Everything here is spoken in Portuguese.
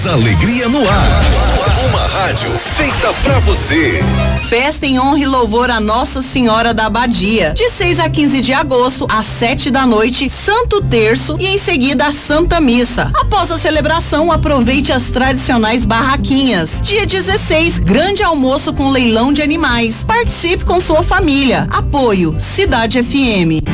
Alegria no ar. Uma rádio feita pra você. Festa em honra e louvor a Nossa Senhora da Abadia. De 6 a 15 de agosto, às 7 da noite, Santo Terço e em seguida a Santa Missa. Após a celebração, aproveite as tradicionais barraquinhas. Dia 16, grande almoço com leilão de animais. Participe com sua família. Apoio Cidade FM.